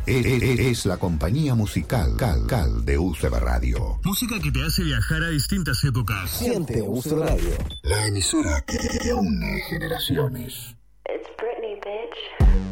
Es la compañía musical Cal de UCB Radio. Música que te hace viajar a distintas épocas. Siente UCB Radio. La emisora que une generaciones. It's Britney, bitch.